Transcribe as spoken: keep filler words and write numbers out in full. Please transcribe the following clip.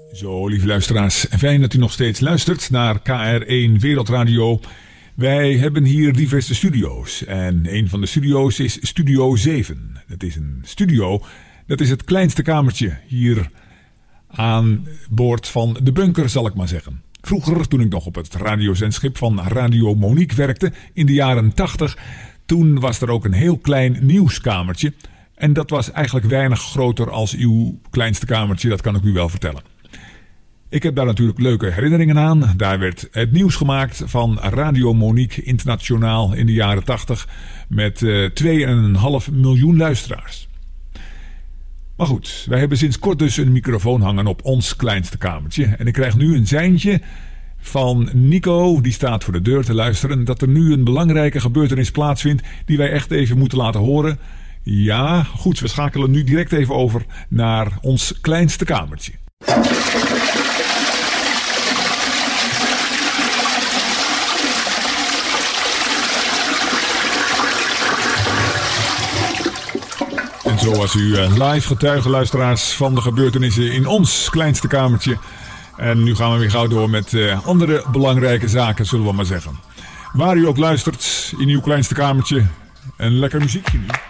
Zo, lieve luisteraars, fijn dat u nog steeds luistert naar K R één Wereldradio. Wij hebben hier diverse studio's en een van de studio's is Studio zeven. Dat is een studio, dat is het kleinste kamertje hier aan boord van de bunker, zal ik maar zeggen. Vroeger, toen ik nog op het radiozendschip van Radio Monique werkte in de jaren tachtig, toen was er ook een heel klein nieuwskamertje. En dat was eigenlijk weinig groter als uw kleinste kamertje, dat kan ik u wel vertellen. Ik heb daar natuurlijk leuke herinneringen aan. Daar werd het nieuws gemaakt van Radio Monique Internationaal in de jaren tachtig met uh, twee komma vijf miljoen luisteraars. Maar goed, wij hebben sinds kort dus een microfoon hangen op ons kleinste kamertje. En ik krijg nu een seintje van Nico, die staat voor de deur te luisteren, dat er nu een belangrijke gebeurtenis plaatsvindt die wij echt even moeten laten horen. Ja, goed, we schakelen nu direct even over naar ons kleinste kamertje. En zo was u live getuige, luisteraars, van de gebeurtenissen in ons kleinste kamertje. En nu gaan we weer gauw door met uh, andere belangrijke zaken, zullen we maar zeggen. Waar u ook luistert, in uw kleinste kamertje, een lekker muziekje nu.